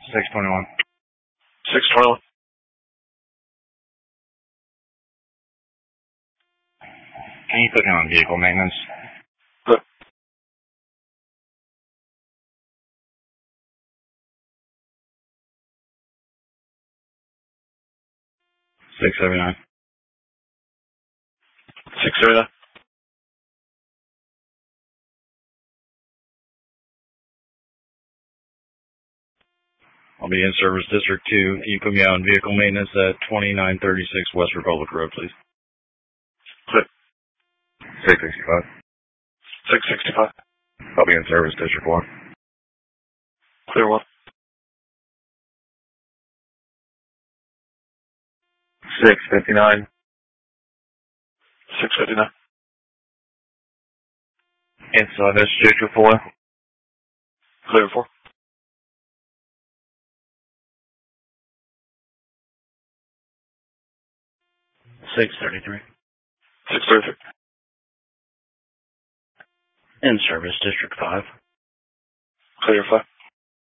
621. 621. Can you put me on vehicle maintenance? Good. 679. 679. I'll be in Service District 2. Can you put me on vehicle maintenance at 2936 West Republic Road, please? Good. 665. 665. I'll be in Service District 1. Clear 1. 659. 659. Inside this District 4. Clear 4. 633. 633. In Service District 5. Clear 5.